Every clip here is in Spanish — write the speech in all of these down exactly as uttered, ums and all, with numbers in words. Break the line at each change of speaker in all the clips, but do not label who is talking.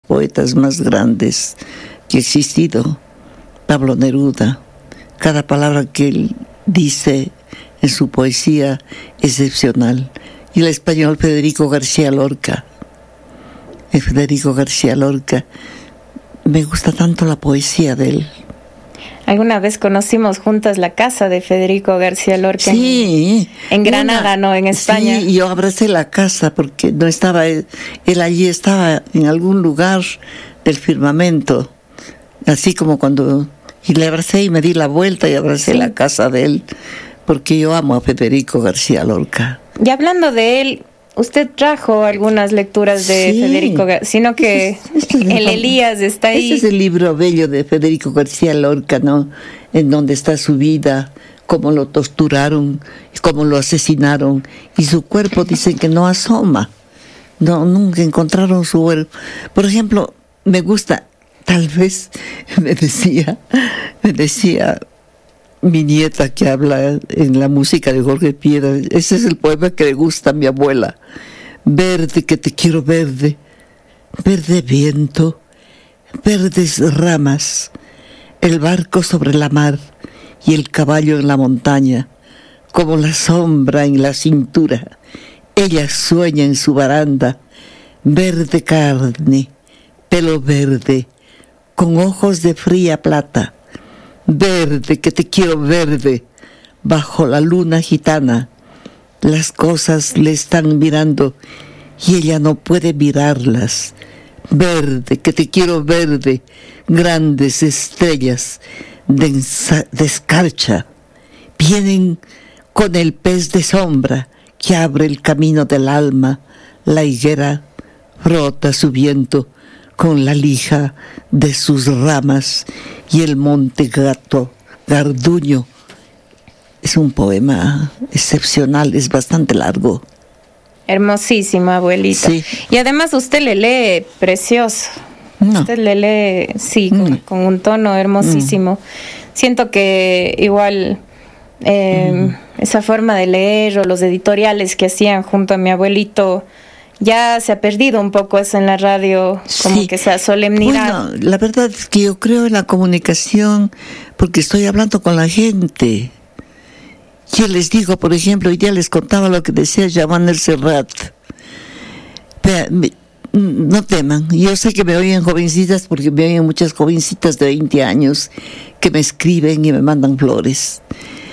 poetas más grandes que ha existido, Pablo Neruda. Cada palabra que él dice en su poesía excepcional. Y el español Federico García Lorca. El Federico García Lorca. Me gusta tanto la poesía de él.
Alguna vez conocimos juntas la casa de Federico García Lorca.
Sí.
En, en Granada, una, ¿no? En España.
Sí, yo abracé la casa porque no estaba él, él allí, estaba en algún lugar del firmamento. Así como cuando... Y le abracé y me di la vuelta y abracé sí. la casa de él, porque yo amo a Federico García Lorca.
Y hablando de él, usted trajo algunas lecturas de sí. Federico, sino que este es el Elías está ahí.
Ese es el libro bello de Federico García Lorca, ¿no? En donde está su vida, cómo lo torturaron, cómo lo asesinaron, y su cuerpo dicen que no asoma. No, nunca encontraron su cuerpo. Por ejemplo, me gusta, tal vez me decía, me decía mi nieta que habla en la música de Jorge Piedra, ese es el poema que le gusta a mi abuela. Verde, que te quiero verde, verde viento, verdes ramas, el barco sobre la mar y el caballo en la montaña, como la sombra en la cintura. Ella sueña en su baranda, verde carne, pelo verde, con ojos de fría plata. Verde, que te quiero verde, bajo la luna gitana. Las cosas le están mirando y ella no puede mirarlas. Verde, que te quiero verde, grandes estrellas de, ensa- de escarcha. Vienen con el pez de sombra que abre el camino del alma. La higuera frota su viento con la lija de sus ramas y el monte gato, Garduño. Es un poema excepcional, es bastante largo.
Hermosísimo, abuelita. Sí. Y además usted le lee precioso. No. Usted le lee, sí, con, mm. con un tono hermosísimo. Mm. Siento que igual eh, mm. esa forma de leer o los editoriales que hacían junto a mi abuelito, ya se ha perdido un poco eso en la radio, como sí. que esa solemnidad.
Bueno, la verdad es que yo creo en la comunicación porque estoy hablando con la gente. Yo les digo, por ejemplo, hoy día les contaba lo que decía Jean-Manuel Serrat. No teman, yo sé que me oyen jovencitas porque me oyen muchas jovencitas de veinte años que me escriben y me mandan flores.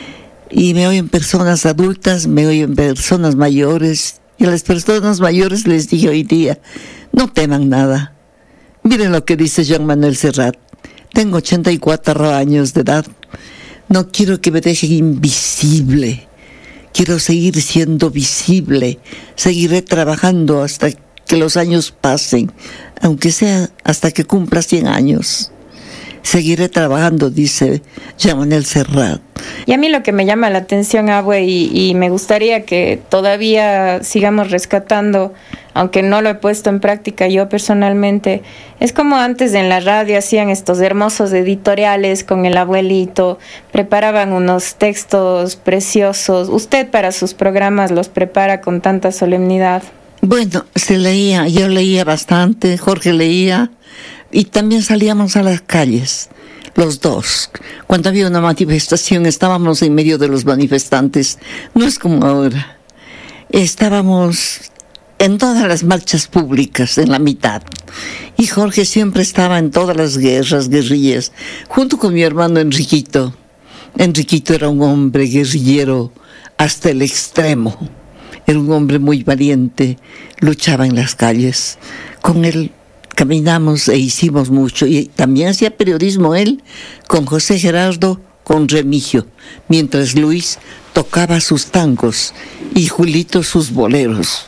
Y me oyen personas adultas, me oyen personas mayores. Y a las personas mayores les dije hoy día, no teman nada. Miren lo que dice Jean-Manuel Serrat. Tengo ochenta y cuatro años de edad. No quiero que me dejen invisible. Quiero seguir siendo visible. Seguiré trabajando hasta que los años pasen, aunque sea hasta que cumpla cien años. Seguiré trabajando, dice Jean-Manuel Serrat.
Y a mí lo que me llama la atención, abue, y, y me gustaría que todavía sigamos rescatando, aunque no lo he puesto en práctica yo personalmente, es como antes en la radio hacían estos hermosos editoriales con el abuelito, preparaban unos textos preciosos. ¿Usted para sus programas los prepara con tanta solemnidad?
Bueno, se leía, yo leía bastante, Jorge leía, y también salíamos a las calles, los dos. Cuando había una manifestación estábamos en medio de los manifestantes, no es como ahora. Estábamos en todas las marchas públicas, en la mitad. Y Jorge siempre estaba en todas las guerras, guerrillas, junto con mi hermano Enriquito. Enriquito era un hombre guerrillero hasta el extremo. Era un hombre muy valiente, luchaba en las calles. Con él caminamos e hicimos mucho. Y también hacía periodismo él, con José Gerardo, con Remigio, mientras Luis tocaba sus tangos y Julito sus boleros.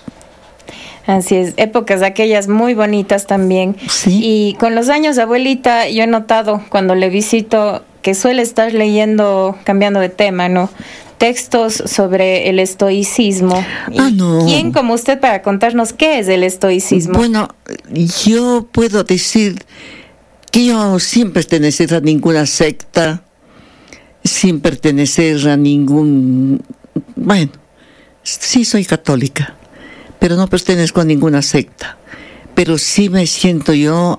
Así es, épocas aquellas muy bonitas también.
¿Sí?
Y con los años, abuelita, yo he notado cuando le visito que suele estar leyendo, cambiando de tema, ¿no?, textos sobre el estoicismo.
Ah, no.
¿Quién como usted para contarnos qué es el estoicismo?
Bueno, yo puedo decir que yo sin pertenecer a ninguna secta, sin pertenecer a ningún... Bueno, sí soy católica, pero no pertenezco a ninguna secta. Pero sí me siento yo